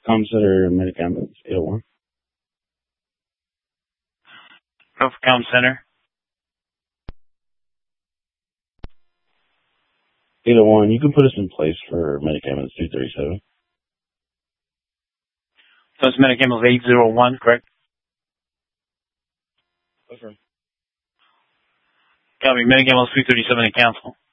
Center Medicaments, 801. Profcom Center. 801, you can put us in place for Medicaments 237. So it's Medicaments 801, correct? That's right. Copy. Medicaments 337 in council.